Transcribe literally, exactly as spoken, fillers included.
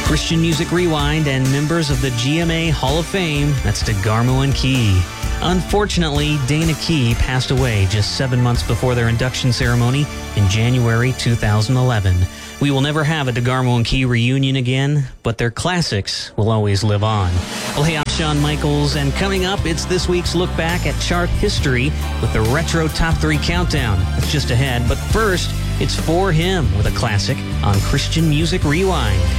Christian Music Rewind and members of the G M A Hall of Fame, that's DeGarmo and Key. Unfortunately, Dana Key passed away just seven months before their induction ceremony in January two thousand eleven. We will never have a DeGarmo and Key reunion again, but their classics will always live on. Well, hey, I'm Shawn Michaels, and coming up, it's this week's look back at chart history with the Retro Top three Countdown. That's just ahead, but first, it's For Him with a classic on Christian Music Rewind.